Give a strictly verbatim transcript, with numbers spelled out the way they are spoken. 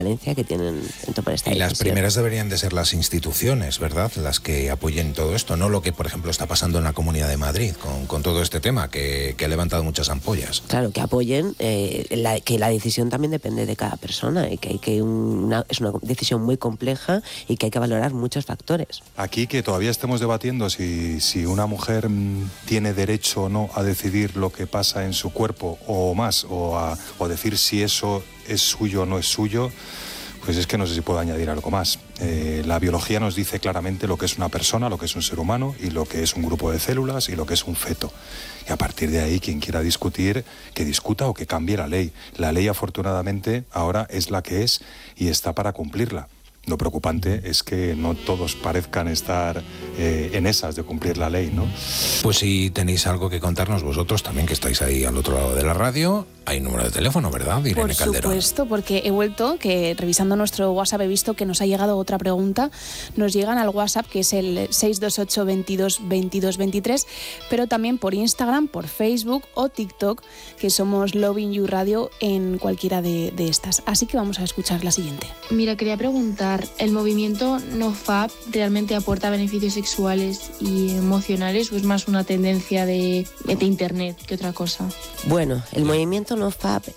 violencia que tienen en tomar esta Y decisión. las primeras deberían de ser las instituciones, ¿verdad?, las que apoyen todo esto, no lo que, por ejemplo, está pasando en la Comunidad de Madrid con, con todo este tema, que, que ha levantado muchas ampollas. Claro, que apoyen, eh, la, que la decisión también depende de cada persona y que, hay que una, es una decisión muy compleja y que hay que valorar muchos factores. Aquí que todavía estemos debatiendo si, si una mujer mm, tiene derecho o no a decidir lo que pasa en su cuerpo o más, o, a, o decir si eso es suyo o no es suyo, pues es que no sé si puedo añadir algo más. Eh, la biología nos dice claramente lo que es una persona, lo que es un ser humano y lo que es un grupo de células y lo que es un feto. Y a partir de ahí, quien quiera discutir, que discuta o que cambie la ley. La ley, afortunadamente, ahora es la que es y está para cumplirla. Lo preocupante es que no todos parezcan estar eh, en esas de cumplir la ley, ¿no? Pues si tenéis algo que contarnos vosotros también, que estáis ahí al otro lado de la radio, hay número de teléfono, ¿verdad, Irene Por Calderón? supuesto, porque he vuelto, que revisando nuestro WhatsApp he visto que nos ha llegado otra pregunta. Nos llegan al WhatsApp, que es el seis dos ocho, veintidós, veintidós, veintitrés, pero también por Instagram, por Facebook o TikTok, que somos Loving You Radio en cualquiera de, de estas. Así que vamos a escuchar la siguiente. Mira, quería preguntar, ¿el movimiento NoFap realmente aporta beneficios sexuales y emocionales o es más una tendencia de, de internet que otra cosa? Bueno, el movimiento NoFap